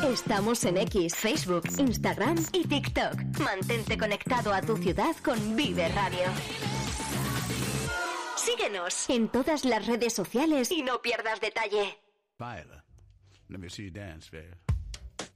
Estamos en X, Facebook, Instagram y TikTok. Mantente conectado a tu ciudad con Vive Radio. Síguenos en todas las redes sociales y no pierdas detalle. Viola, let me see you dance, baby.